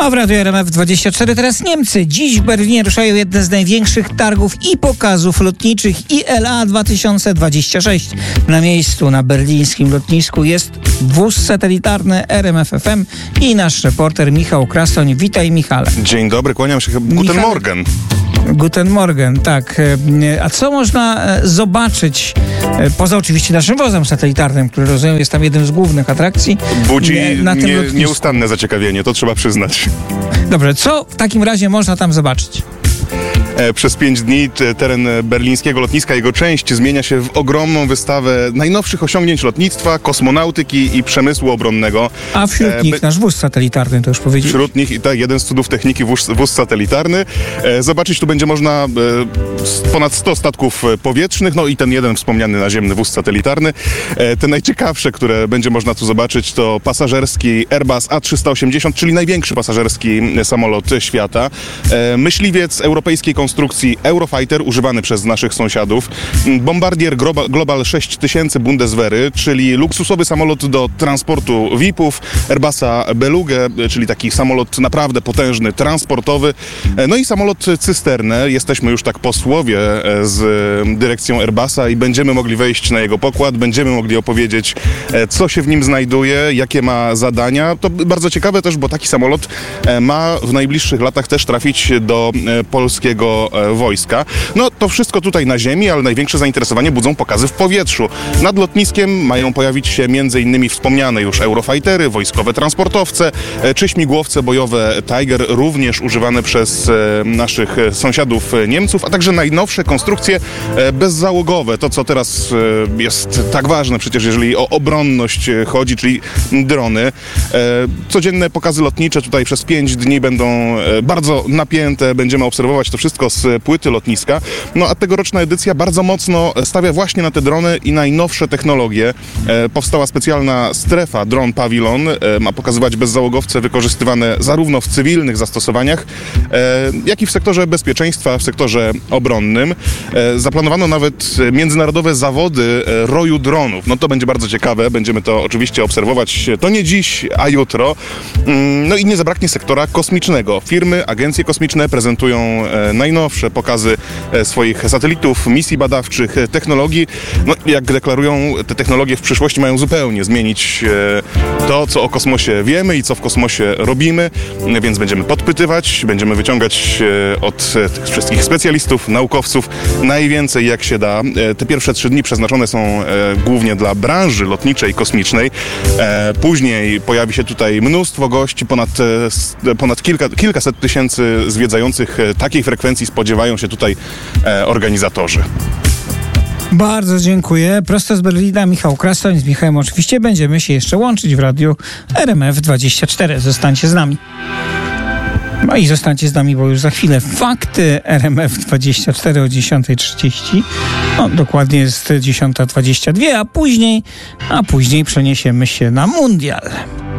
A w Radiu RMF24 teraz Niemcy. Dziś w Berlinie ruszają jedne z największych targów i pokazów lotniczych ILA 2026. Na miejscu na berlińskim lotnisku jest wóz satelitarny RMF FM i nasz reporter Michał Krasoń. Witaj, Michale. Dzień dobry, kłaniam się. Guten Morgen. Guten Morgen, tak. A co można zobaczyć, poza oczywiście naszym wozem satelitarnym, który rozumiem jest tam jednym z głównych atrakcji? Budzi nieustanne zaciekawienie, to trzeba przyznać. Dobrze, co w takim razie można tam zobaczyć? Przez 5 dni teren berlińskiego lotniska, jego część zmienia się w ogromną wystawę najnowszych osiągnięć lotnictwa, kosmonautyki i przemysłu obronnego. A wśród nich nasz wóz satelitarny, to już powiedzieć. Wśród nich i tak, jeden z cudów techniki, wóz satelitarny. Zobaczyć tu będzie można ponad 100 statków powietrznych, no i ten jeden wspomniany naziemny wóz satelitarny. Te najciekawsze, które będzie można tu zobaczyć, to pasażerski Airbus A380, czyli największy pasażerski samolot świata. Myśliwiec europejskiej konstrukcji Eurofighter, używany przez naszych sąsiadów. Bombardier Global 6000 Bundeswehry, czyli luksusowy samolot do transportu VIP-ów. Airbusa Beluga, czyli taki samolot naprawdę potężny, transportowy. No i samolot cysternę. Jesteśmy już tak posłowie z dyrekcją Airbusa i będziemy mogli wejść na jego pokład, będziemy mogli opowiedzieć, co się w nim znajduje, jakie ma zadania. To bardzo ciekawe też, bo taki samolot ma w najbliższych latach też trafić do polskiego wojska. No to wszystko tutaj na ziemi, ale największe zainteresowanie budzą pokazy w powietrzu. Nad lotniskiem mają pojawić się m.in. wspomniane już Eurofightery, wojskowe transportowce, czy śmigłowce bojowe Tiger, również używane przez naszych sąsiadów Niemców, a także najnowsze konstrukcje bezzałogowe. To, co teraz jest tak ważne przecież, jeżeli o obronność chodzi, czyli drony. Codzienne pokazy lotnicze tutaj przez 5 dni będą bardzo napięte. Będziemy obserwować to wszystko z płyty lotniska. No a tegoroczna edycja bardzo mocno stawia właśnie na te drony i najnowsze technologie. Powstała specjalna strefa Drone Pavilion. Ma pokazywać bezzałogowce wykorzystywane zarówno w cywilnych zastosowaniach, jak i w sektorze bezpieczeństwa, w sektorze obronnym. Zaplanowano nawet międzynarodowe zawody roju dronów. No to będzie bardzo ciekawe. Będziemy to oczywiście obserwować. To nie dziś, a jutro. No i nie zabraknie sektora kosmicznego. Firmy, agencje kosmiczne prezentują najnowsze pokazy swoich satelitów, misji badawczych, technologii. No, jak deklarują, te technologie w przyszłości mają zupełnie zmienić to, co o kosmosie wiemy i co w kosmosie robimy, więc będziemy podpytywać, będziemy wyciągać od tych wszystkich specjalistów, naukowców najwięcej jak się da. Te pierwsze 3 dni przeznaczone są głównie dla branży lotniczej, kosmicznej. Później pojawi się tutaj mnóstwo gości, ponad kilkaset tysięcy zwiedzających. Takiej frekwencji spodziewają się tutaj organizatorzy. Bardzo dziękuję. Prosto z Berlina Michał Krasoń. Z Michałem oczywiście będziemy się jeszcze łączyć w radiu RMF24. Zostańcie z nami. No i zostańcie z nami, bo już za chwilę fakty RMF24 o 10:30. No, dokładnie jest 10:22, a później przeniesiemy się na mundial.